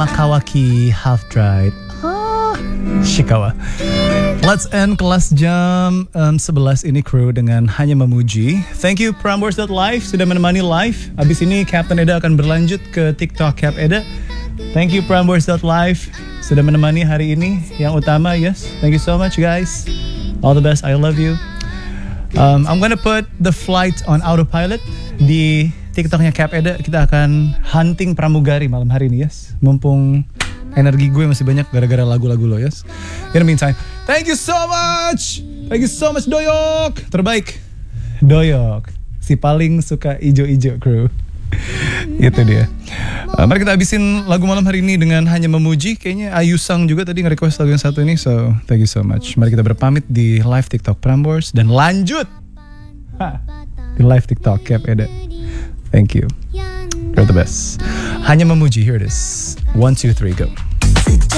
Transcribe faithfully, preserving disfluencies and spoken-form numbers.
Kawaki Half Dried. Ah, Shikawa. Let's end kelas jam um, sebelas ini kru dengan hanya memuji. Thank you Prambors.live sudah menemani live. Abis ini Captain Eda akan berlanjut ke TikTok Cap Eda. Thank you Prambors.live sudah menemani hari ini. Yang utama, yes. Thank you so much guys. All the best. I love you. Um, I'm gonna put the flight on autopilot di TikToknya Cap Eda. Kita akan hunting pramugari malam hari ini, yes. Mumpung energi gue masih banyak gara-gara lagu-lagu lo, yes. In the meantime, thank you so much. Thank you so much Doyok. Terbaik. Doyok. Si paling suka ijo-ijo crew. Itu dia. Uh, mari kita habisin lagu malam hari ini dengan hanya memuji. Kayaknya Ayu Sang juga tadi nge-request lagu yang satu ini. So, thank you so much. Mari kita berpamit di live TikTok Prambors. Dan lanjut ha, di live TikTok Cap Eda. Thank you. You're the best. Hanya memuji. Here it is. One, two, three, go.